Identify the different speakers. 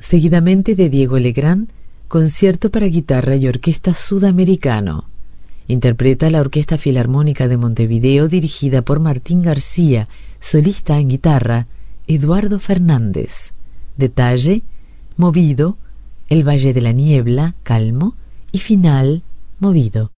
Speaker 1: Seguidamente de Diego Legrand, concierto para guitarra y orquesta sudamericano. Interpreta la Orquesta Filarmónica de Montevideo dirigida por Martín García, solista en guitarra, Eduardo Fernández. Detalle, movido, el Valle de la Niebla, calmo, y final, movido.